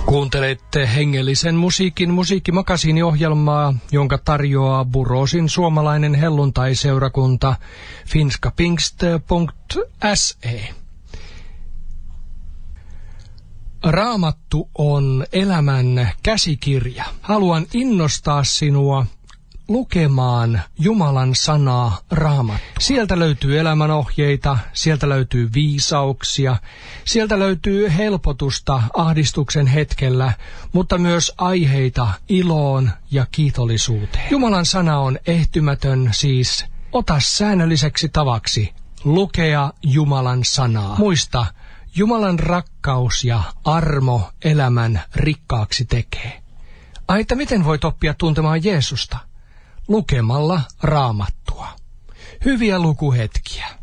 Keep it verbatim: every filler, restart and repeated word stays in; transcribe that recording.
Kuuntelette hengellisen musiikin musiikkimakasiiniohjelmaa, jonka tarjoaa Burosin suomalainen helluntaiseurakunta finskapingst punkt se. Raamattu on elämän käsikirja. Haluan innostaa sinua lukemaan Jumalan sanaa Raamattua. Sieltä löytyy elämänohjeita, sieltä löytyy viisauksia, sieltä löytyy helpotusta ahdistuksen hetkellä, mutta myös aiheita iloon ja kiitollisuuteen. Jumalan sana on ehtymätön, siis ota säännölliseksi tavaksi lukea Jumalan sanaa. Muista, Jumalan rakkaus ja armo elämän rikkaaksi tekee. Ai, että miten voit oppia tuntemaan Jeesusta? Lukemalla Raamattua. Hyviä lukuhetkiä.